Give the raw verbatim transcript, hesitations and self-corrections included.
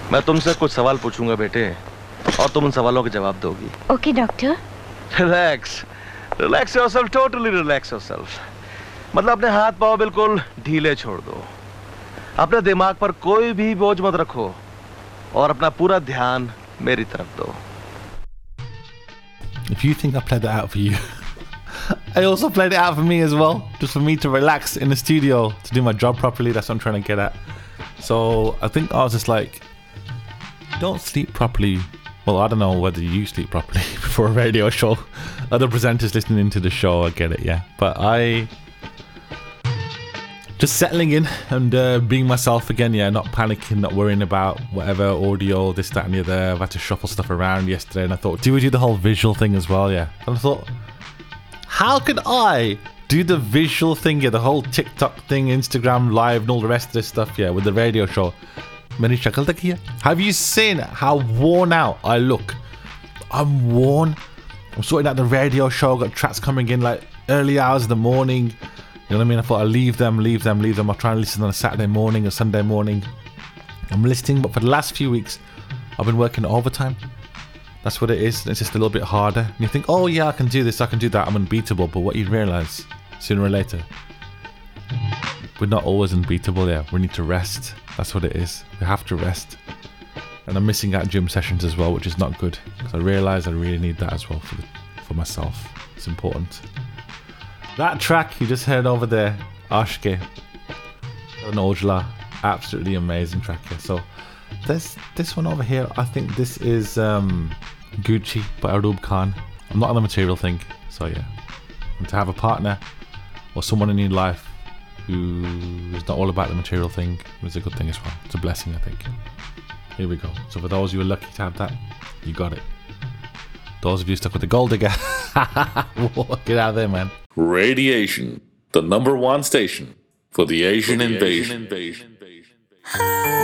मैं तुमसे कुछ सवाल पूछूंगा बेटे, और तुम उन सवालों के जवाब दोगी। Okay doctor. Relax, relax yourself, totally relax yourself. मतलब अपने हाथ पांव बिल्कुल ढीले छोड़ दो, अपने दिमाग पर कोई भी बोझ मत रखो, और अपना पूरा ध्यान मेरी तरफ दो। If you think I played that out for you, I also played it out for me as well, just for me to relax in the studio, to do my job properly. That's what I'm trying to get at. So I think I was just like, don't sleep properly. Well, I don't know whether you sleep properly before a radio show. Other presenters listening to the show, I get it, yeah. But I just settling in and uh, being myself again, yeah, not panicking, not worrying about whatever audio, this, that, and the other. I've had to shuffle stuff around yesterday, and I thought, do we do the whole visual thing as well, yeah? And I thought, how could I do the visual thing, yeah, the whole TikTok thing, Instagram live, and all the rest of this stuff, yeah, with the radio show? Have you seen how worn out I look? I'm worn. I'm sorting out the radio show, got tracks coming in like early hours of the morning. You know what I mean? I thought I'd leave them, leave them, leave them. I'll try and listen on a Saturday morning or Sunday morning. I'm listening, but for the last few weeks, I've been working overtime. That's what it is. It's just a little bit harder. And you think, oh yeah, I can do this, I can do that, I'm unbeatable. But what you realise, sooner or later, we're not always unbeatable, yeah. We need to rest. That's what it is. We have to rest. And I'm missing out gym sessions as well, which is not good. Because I realise I really need that as well for, the, for myself. It's important. That track you just heard over there, Ashke and Ojla, absolutely amazing track here. So this this one over here, I think this is um, Gucci by Arub Khan. I'm not on the material thing, so yeah. And to have a partner or someone in your life who is not all about the material thing is a good thing as well. It's a blessing, I think. Here we go. So for those who are lucky to have that, you got it. Those of you stuck with the gold digger, get out of there, man. Radiation, the number one station for the Asian, for the invasion. Asian invasion.